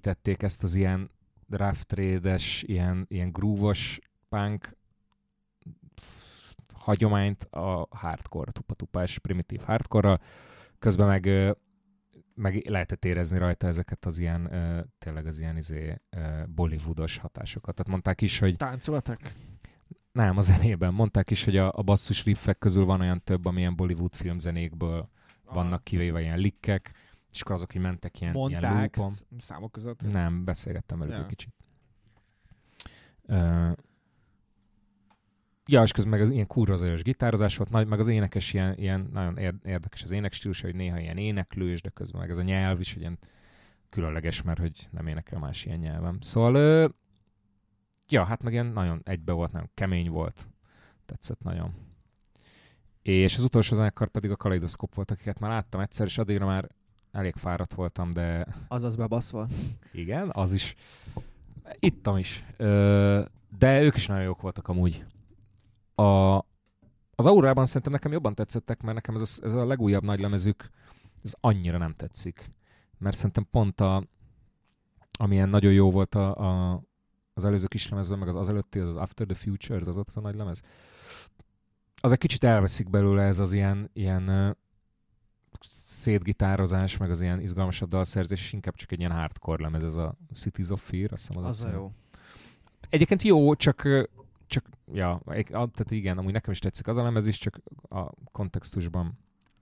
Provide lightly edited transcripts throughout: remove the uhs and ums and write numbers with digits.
építették ezt az ilyen rough trade-es, ilyen groove-os punk hagyományt a hardcore, tupa-tupás, primitív hardcore-ra, közben meg lehetett érezni rajta ezeket az ilyen, tényleg az ilyen Bollywoodos hatásokat. Tehát mondták is, hogy... Táncoltak? Nem, a zenében. Mondták is, hogy a basszus riffek közül van olyan több, amilyen Bollywood filmzenékből vannak kivéve ilyen likkek, és akkor azok, hogy mentek ilyen loopon. Számok között? Nem, beszélgettem velük egy kicsit. Ja, és közben meg az ilyen kurva zajos gitározás volt, meg az énekes ilyen nagyon érdekes az énekstílus, hogy néha ilyen éneklős, de közben meg ez a nyelv is, hogy ilyen különleges, mert hogy nem énekel más ilyen nyelven. Szóval, ja, hát meg ilyen nagyon egybe volt, nagyon kemény volt. Tetszett nagyon. És az utolsó zenekar pedig a Kaleidoszkóp volt, akiket már láttam egyszer, és addigra már elég fáradt voltam, de... Azaz bebaszva. Igen, az is. Ittam is. De ők is nagyon jók voltak amúgy. Az Aurában szerintem nekem jobban tetszettek, mert nekem ez a legújabb nagylemezük, ez annyira nem tetszik. Mert szerintem pont amilyen nagyon jó volt az előző kislemezben, meg az előtti, az After the Future, az ott az a nagylemez. Az egy kicsit elveszik belőle ez az ilyen szétgitározás, meg az ilyen izgalmasabb dalszerzés, és inkább csak egy ilyen hardcore lemez, ez a Cities of Fear, azt hiszem az a jó. Egyébként jó, csak ja, tehát igen, amúgy nekem is tetszik az a lemez is, csak a kontextusban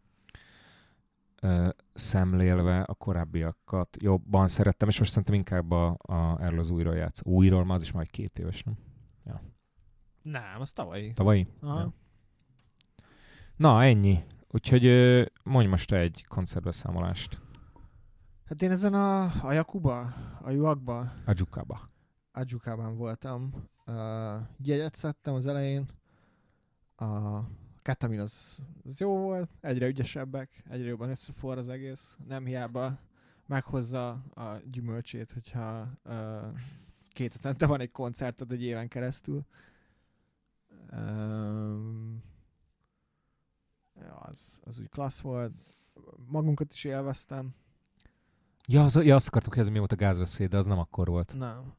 szemlélve a korábbiakat jobban szerettem, és most szerintem inkább erről az újról játsz. Újról, már az is majd 2 éves, nem? Ja. Nem, az tavalyi. Tavalyi? Ja. Na, ennyi. Úgyhogy mondj most egy koncertbeszámolást. Hát én ezen a Jakuba, a Juakba. Ajukában voltam. Jegyet szedtem az elején. A Ketamin az jó volt, egyre ügyesebbek, egyre jobban összeforr az egész. Nem hiába meghozza a gyümölcsét, hogyha 2 hetente van egy koncerted egy éven keresztül. Az úgy klassz volt. Magunkat is élveztem. Ja, azt akartuk, hogy ez mi volt a gázveszély, de az nem akkor volt. Nem.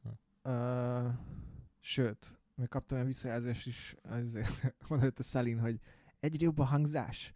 Sőt, még kaptam egy visszajelzést is, mondott a Szelin, hogy egyre jobb a hangzás.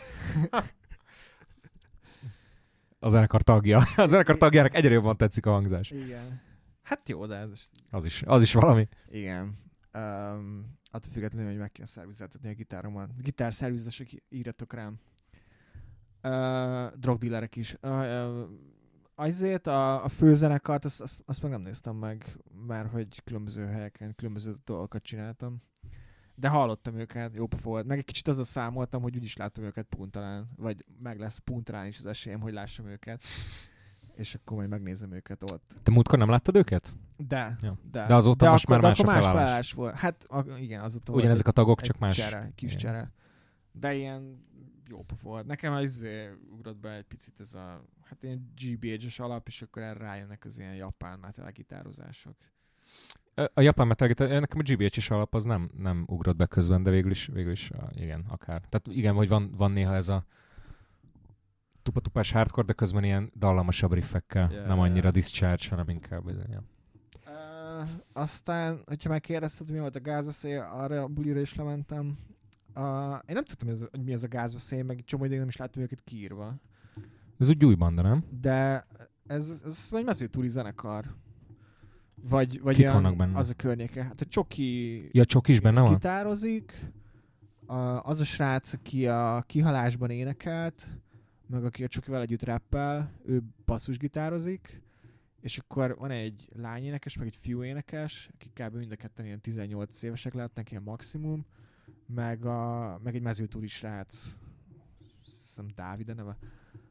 A zenekar tagja. A zenekar tagjának egyre jobban tetszik a hangzás. Igen. Hát jó, de ez... Az is valami. Igen. Attól függetlenül, hogy meg kell szervizeltetni a gitáromat. Gitárszervizesek írjatok rám. Drogdealerek is. Azért a főzenekart, azt meg nem néztem meg, mert hogy különböző helyeken, különböző dolgokat csináltam. De hallottam őket, jó pofa volt. Meg egy kicsit azzal számoltam, hogy úgyis látom őket puntalán, vagy meg lesz puntalán is az esélyem, hogy lássam őket. És akkor majd megnézem őket ott. Te múltkor nem láttad őket? De. De azóta most már más a felállás volt. Hát igen, azóta ugyan ezek a tagok, csak más. Kis csere. De ilyen jó pofa volt. Nekem az ugrott be egy picit ez a ilyen GBH-es alap, és akkor erre rájönnek az ilyen japán metal gitározások. A japán metal gitár, nekem a GBH-es alap az nem ugrott be közben, de végül is igen, akár. Tehát igen, hogy van néha ez a tupa-tupás hardcore, de közben ilyen dallamosabb riffekkel, nem annyira discharge, hanem inkább. Aztán, hogyha megkérdezted, mi volt a gázveszély, arra a bulira is lementem. Én nem tudtam, hogy mi az a gázveszély, meg csomó ideig nem is láttam őket kiírva. Ez úgy új banda, nem? De ez egy mezőtúri zenekar. Vagy kik vannak benne? Az a környéke. Hát a Csoki... Ja, Csoki is benne van? Gitározik. Az a srác, aki a Kihalásban énekelt, meg aki a Csokival együtt rappel, ő basszusgitározik. És akkor van egy lányénekes, meg egy fiú énekes, akik kb. Mind a ketten ilyen 18 évesek lehetnek, ilyen maximum. Meg egy mezőtúri srác. Hiszem Dávid a neve.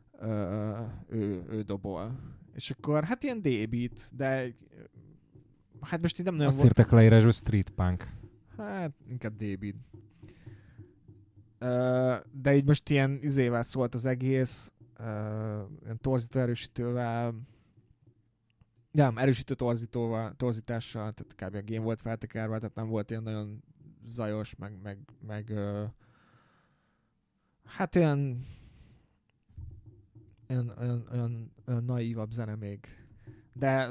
Ő dobol. És akkor hát ilyen D-beat, de hát most így nem nagyon azt írtak leírásba street punk. Hát inkább D-beat. De így most ilyen izével szólt az egész, ilyen torzító erősítővel, nem, erősítő torzítással, tehát kb. A game volt feltekerve, tehát nem volt ilyen nagyon zajos, meg hát olyan naívabb zene még. De